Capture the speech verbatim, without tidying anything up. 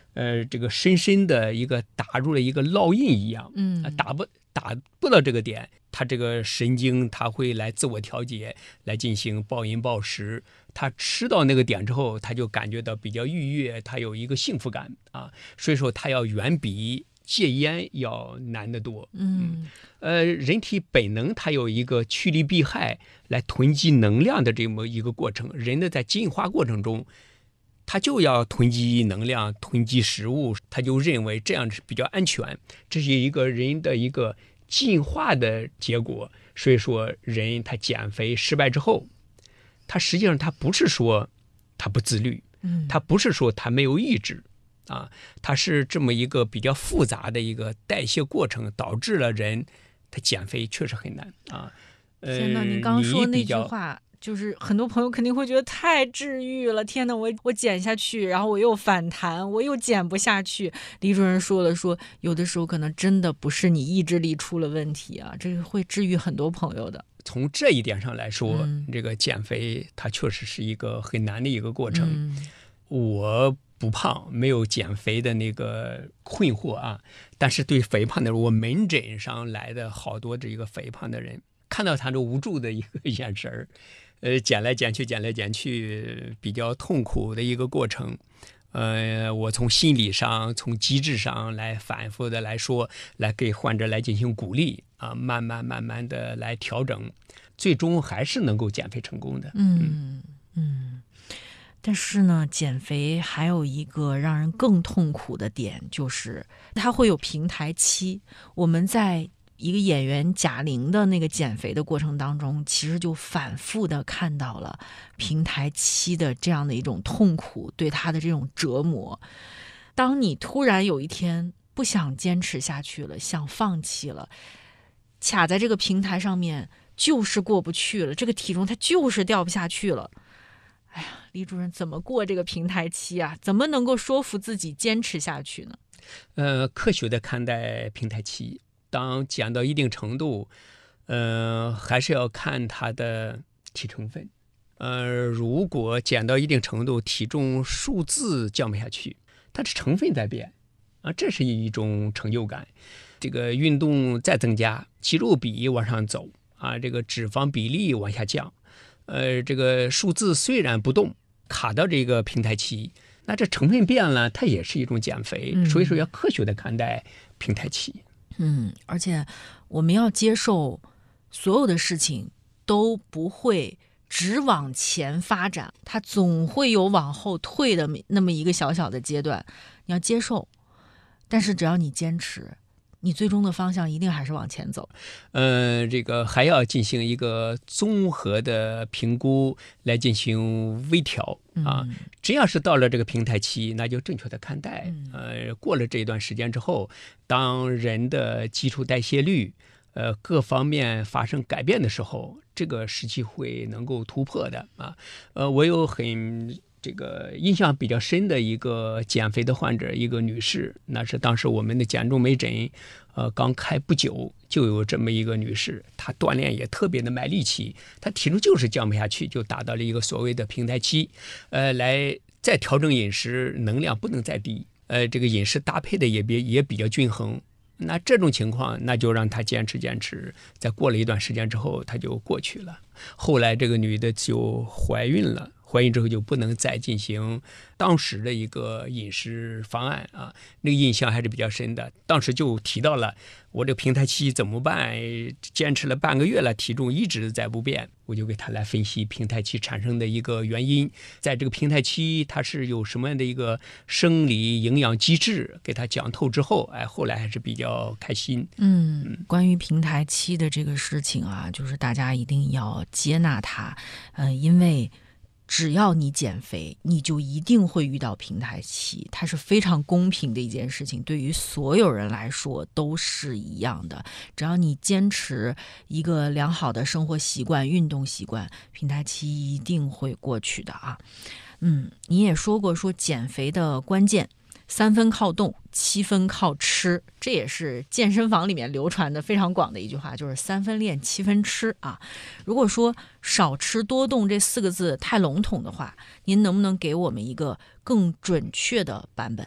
呃，这个深深的一个打入了一个烙印一样， 嗯， 打不打不到这个点，他这个神经他会来自我调节，来进行暴饮暴食。他吃到那个点之后，他就感觉到比较愉悦，他有一个幸福感啊，所以说他要远比戒烟要难得多。 嗯， 呃，人体本能它有一个趋利避害来囤积能量的这么一个过程，人的在进化过程中。他就要囤积能量，囤积食物，他就认为这样是比较安全，这是一个人的一个进化的结果。所以说，人他减肥失败之后，他实际上他不是说他不自律，他不是说他没有意志啊，他是这么一个比较复杂的一个代谢过程，导致了人他减肥确实很难啊。 呃，天哪，你刚刚说那句话。就是很多朋友肯定会觉得太治愈了，天哪，我我减下去，然后我又反弹，我又减不下去。李主任说了说，有的时候可能真的不是你意志力出了问题啊，这个会治愈很多朋友的。 从这一点上来说， 嗯、 这个减肥它确实是一个很难的一个过程。 嗯、 我不胖，没有减肥的那个困惑啊，但是对肥胖的人，我门诊上来的好多这个肥胖的人，看到他这无助的一个眼神儿。呃，减来减去，减来减去，比较痛苦的一个过程。呃，我从心理上、从机制上来反复的来说，来给患者来进行鼓励啊，慢慢慢慢的来调整，最终还是能够减肥成功的。 嗯嗯。但是呢，减肥还有一个让人更痛苦的点，就是它会有平台期。我们在一个演员贾玲的那个减肥的过程当中，其实就反复的看到了平台期的这样的一种痛苦，对她的这种折磨。当你突然有一天不想坚持下去了，想放弃了，卡在这个平台上面就是过不去了，这个体重它就是掉不下去了。哎呀，李主任怎么过这个平台期啊？怎么能够说服自己坚持下去呢？ 呃，科学的看待平台期。当减到一定程度，呃，还是要看它的体成分。呃，如果减到一定程度，体重数字降不下去，它的成分在变，啊，这是一种成就感。这个运动再增加，肌肉比往上走，啊，这个脂肪比例往下降，呃，这个数字虽然不动，卡到这个平台期，那这成分变了，它也是一种减肥。 嗯、 所以说要科学的看待平台期。 嗯，而且我们要接受所有的事情都不会只往前发展，它总会有往后退的那么一个小小的阶段，你要接受。但是只要你坚持，你最终的方向一定还是往前走。 呃，这个还要进行一个综合的评估，来进行微调啊。 嗯、 只要是到了这个平台期，那就正确的看待。 嗯、 呃，过了这一段时间之后，当人的基础代谢率，呃，各方面发生改变的时候，这个时期会能够突破的啊。呃，我有很。这个印象比较深的一个减肥的患者，一个女士，那是当时我们的减重门诊，呃，刚开不久，就有这么一个女士，她锻炼也特别的卖力气，她体重就是降不下去，就达到了一个所谓的平台期，呃，来再调整饮食，能量不能再低，呃，这个饮食搭配的也比也比较均衡。那这种情况，那就让她坚持坚持，在过了一段时间之后，她就过去了。后来这个女的就怀孕了。怀孕之后就不能再进行当时的一个饮食方案啊，那个印象还是比较深的。当时就提到了我这个平台期怎么办，坚持了半个月了，体重一直在不变，我就给他来分析平台期产生的一个原因，在这个平台期它是有什么样的一个生理营养机制，给他讲透之后，哎，后来还是比较开心。 嗯，关于平台期的这个事情啊，就是大家一定要接纳它，呃，因为只要你减肥，你就一定会遇到平台期，它是非常公平的一件事情，对于所有人来说都是一样的。只要你坚持一个良好的生活习惯、运动习惯，平台期一定会过去的啊。嗯，你也说过，说减肥的关键三分靠动，七分靠吃，这也是健身房里面流传的非常广的一句话，就是三分练，七分吃啊。如果说少吃多动这四个字太笼统的话，您能不能给我们一个更准确的版本？